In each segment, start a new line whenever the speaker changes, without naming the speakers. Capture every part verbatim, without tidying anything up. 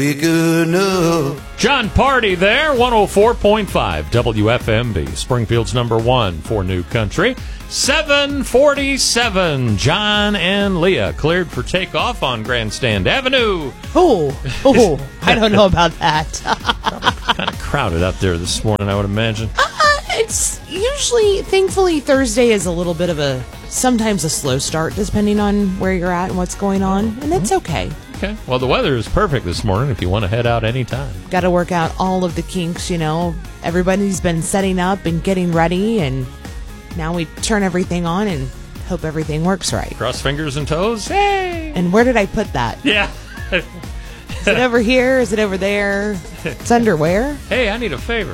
be good enough.
John Party there, one oh four point five W F M B, Springfield's number one for New Country. seven forty-seven, John and Leah cleared for takeoff on Grandstand Avenue.
Oh, oh, I don't know about that.
Kind of crowded out there this morning, I would imagine.
Uh, it's usually, thankfully, Thursday is a little bit of a, sometimes a slow start, depending on where you're at and what's going on, and it's okay.
Okay. Well, the weather is perfect this morning if you want to head out anytime.
Got to work out all of the kinks, you know. Everybody's been setting up and getting ready, and now we turn everything on and hope everything works right.
Cross fingers and toes. Hey!
And where did I put that?
Yeah.
Is it over here? Is it over there? It's underwear?
Hey, I need a favor.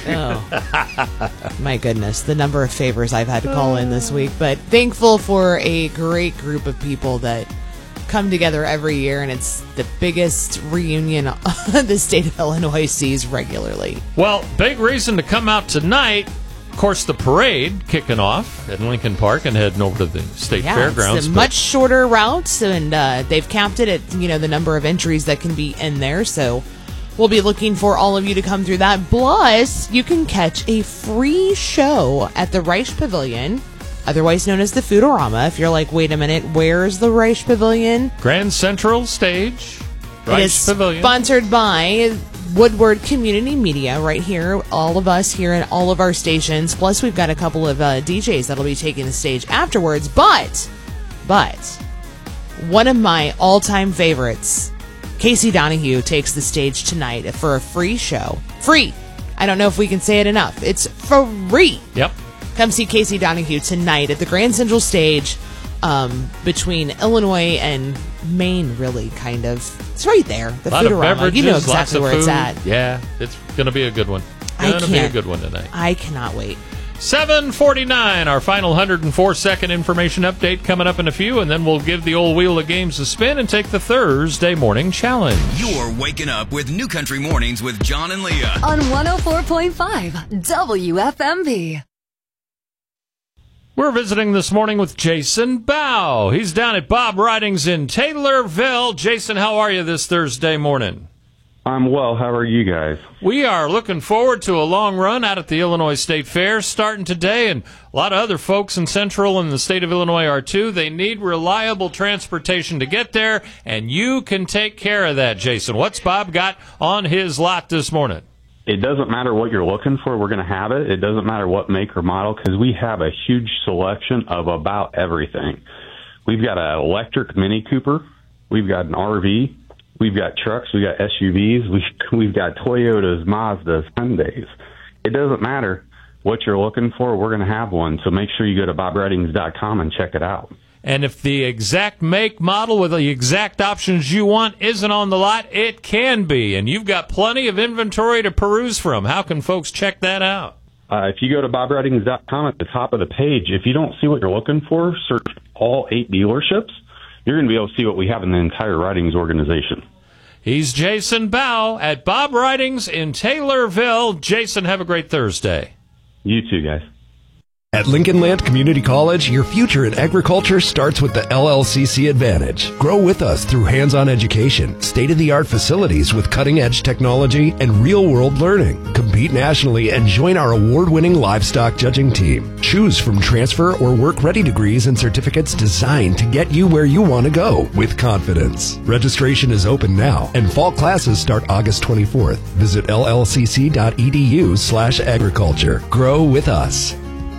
Oh. My goodness, the number of favors I've had to call in this week. But thankful for a great group of people that come together every year, and it's the biggest reunion the state of Illinois sees regularly.
Well, big reason to come out tonight. Of course, the parade kicking off at Lincoln Park and heading over to the state
yeah,
fairgrounds.
It's a much shorter route, and uh, they've capped it at, you know, the number of entries that can be in there. So we'll be looking for all of you to come through that. Plus, you can catch a free show at the Reich Pavilion, otherwise known as the Foodorama. If you're like, wait a minute, where's the Reich Pavilion?
Grand Central Stage, Reich
It is
Pavilion.
Sponsored by Woodward Community Media right here, all of us here in all of our stations. Plus, we've got a couple of uh, D Js that'll be taking the stage afterwards. But, but, one of my all-time favorites, Casey Donahue, takes the stage tonight for a free show. Free! I don't know if we can say it enough. It's free!
Yep.
Come see Casey Donahue tonight at the Grand Central Stage um, between Illinois and Maine, really, kind of. It's right there. The
a lot of
Foodorama.
beverages,
You know
lots
exactly
of
where
food.
it's at.
Yeah, it's going to be a good one.
I
Going to be a
can't-
good one tonight.
I cannot wait.
seven forty-nine, our final one hundred four second information update coming up in a few, and then we'll give the old wheel of games a spin and take the Thursday morning challenge.
You're waking up with New Country Mornings with John and Leah
on one oh four point five W F M B.
We're visiting this morning with Jason Bow. He's down at Bob Ridings in Taylorville. Jason, how are you this Thursday morning?
I'm well. How are you guys?
We are looking forward to a long run out at the Illinois State Fair starting today, and a lot of other folks in Central and the state of Illinois are too. They need reliable transportation to get there, and you can take care of that, Jason. What's Bob got on his lot this morning?
It doesn't matter what you're looking for. We're going to have it. It doesn't matter what make or model because we have a huge selection of about everything. We've got an electric Mini Cooper. We've got an R V. We've got trucks. We've got S U Vs. We've, we've got Toyotas, Mazdas, Hyundais. It doesn't matter what you're looking for. We're going to have one. So make sure you go to bob ridings dot com and check it out.
And if the exact make, model with the exact options you want isn't on the lot, it can be. And you've got plenty of inventory to peruse from. How can folks check that out?
Uh, if you go to bob ridings dot com at the top of the page, if you don't see what you're looking for, search all eight dealerships. You're going to be able to see what we have in the entire Ridings organization.
He's Jason Bow at Bob Ridings in Taylorville. Jason, have a great Thursday.
You too, guys.
At Lincoln Land Community College, your future in agriculture starts with the L L C C Advantage. Grow with us through hands-on education, state-of-the-art facilities with cutting-edge technology, and real-world learning. Compete nationally and join our award-winning livestock judging team. Choose from transfer or work-ready degrees and certificates designed to get you where you want to go with confidence. Registration is open now, and fall classes start August twenty-fourth. Visit L L C C dot E D U slash agriculture. Grow with us.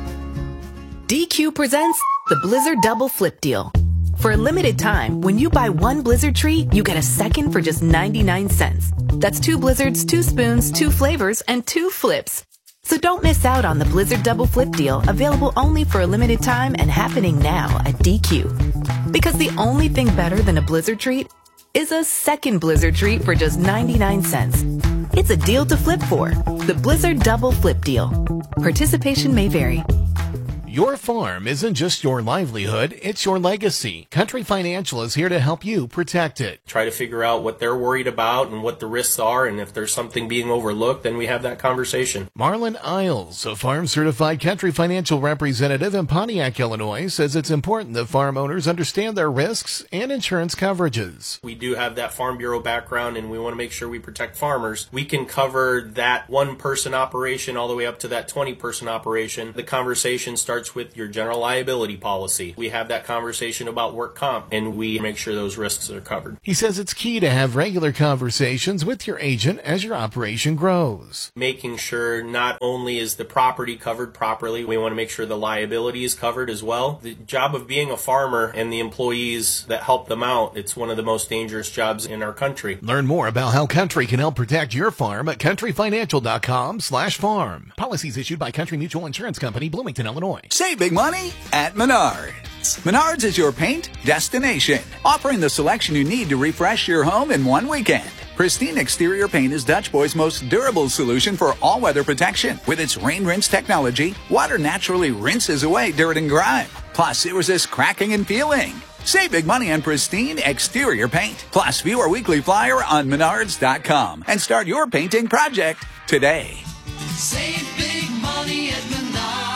D Q presents the Blizzard Double Flip Deal. For a limited time, when you buy one Blizzard treat, you get a second for just ninety-nine cents. That's two Blizzards, two spoons, two flavors, and two flips. So don't miss out on the Blizzard Double Flip Deal, available only for a limited time and happening now at D Q. Because the only thing better than a Blizzard treat is a second Blizzard treat for just ninety-nine cents. It's a deal to flip for. The Blizzard Double Flip Deal. Participation may vary.
Your farm isn't just your livelihood, it's your legacy. Country Financial is here to help you protect it.
Try to figure out what they're worried about and what the risks are, and if there's something being overlooked, then we have that conversation.
Marlon Isles, a farm-certified Country Financial representative in Pontiac, Illinois, says it's important that farm owners understand their risks and insurance coverages.
We do have that Farm Bureau background, and we want to make sure we protect farmers. We can cover that one-person operation all the way up to that twenty-person operation. The conversation starts with your general liability policy. We have that conversation about work comp, and we make sure those risks are covered.
He says it's key to have regular conversations with your agent as your operation grows.
Making sure not only is the property covered properly, we want to make sure the liability is covered as well. The job of being a farmer and the employees that help them out, it's one of the most dangerous jobs in our country.
Learn more about how Country can help protect your farm at country financial dot com slash farm. Policies issued by Country Mutual Insurance Company, Bloomington, Illinois.
Save big money at Menards. Menards is your paint destination, offering the selection you need to refresh your home in one weekend. Pristine Exterior Paint is Dutch Boy's most durable solution for all-weather protection. With its rain rinse technology, water naturally rinses away dirt and grime. Plus, it resists cracking and peeling. Save big money on Pristine Exterior Paint. Plus, view our weekly flyer on menards dot com and start your painting project today.
Save big money at Menards.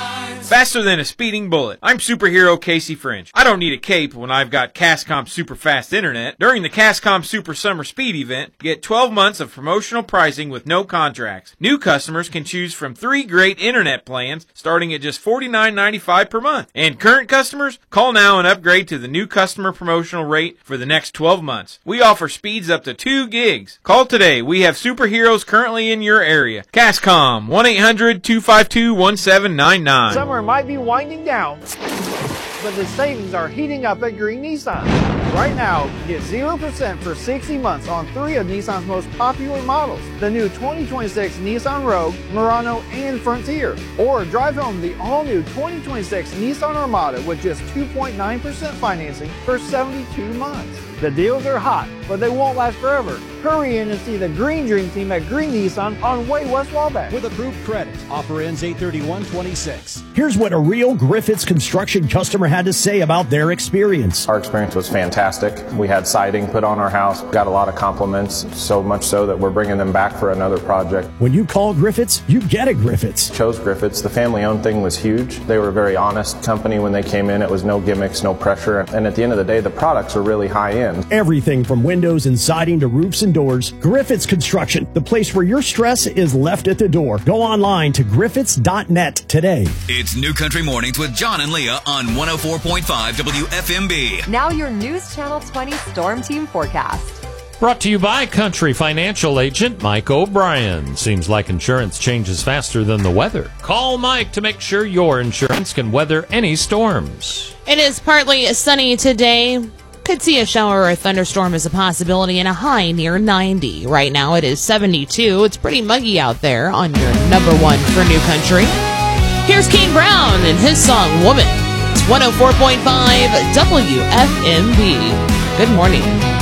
Faster than a speeding bullet. I'm superhero Casey French. I don't need a cape when I've got Cascom Super Fast Internet. During the Cascom Super Summer Speed event, get twelve months of promotional pricing with no contracts. New customers can choose from three great internet plans starting at just forty-nine ninety-five per month. And current customers, call now and upgrade to the new customer promotional rate for the next twelve months. We offer speeds up to two gigs. Call today. We have superheroes currently in your area. Cascom, one eight hundred two five two one seven nine nine.
Summer might be winding down, but the savings are heating up at Green Nissan. Right now, get zero percent for sixty months on three of Nissan's most popular models. The new twenty twenty-six Nissan Rogue, Murano, and Frontier. Or drive home the all-new twenty twenty-six Nissan Armada with just two point nine percent financing for seventy-two months. The deals are hot, but they won't last forever. Hurry in and see the Green Dream Team at Green Nissan on Way West Wabash.
With approved credit. Offer ends eight thirty-one twenty-six. Here's what a real Griffiths Construction customer had to say about their experience.
Our experience was fantastic. We had siding put on our house, got a lot of compliments, so much so that we're bringing them back for another project.
When you call Griffiths, you get a Griffiths.
Chose Griffiths. The family-owned thing was huge. They were a very honest company when they came in. It was no gimmicks, no pressure, and at the end of the day, the products were really high-end.
Everything from windows and siding to roofs and doors. Griffiths Construction, the place where your stress is left at the door. Go online to griffiths dot net today.
It's New Country Mornings with John and Leah on one oh four point five W F M B.
Now your News Channel twenty Storm Team forecast.
Brought to you by Country Financial agent Mike O'Brien. Seems like insurance changes faster than the weather. Call Mike to make sure your insurance can weather any storms.
It is partly sunny today. Could see a shower or a thunderstorm as a possibility and a high near ninety. Right now it is seventy-two. It's pretty muggy out there on your number one for New Country. Here's Kane Brown and his song Woman. It's one oh four point five W F M B. Good morning.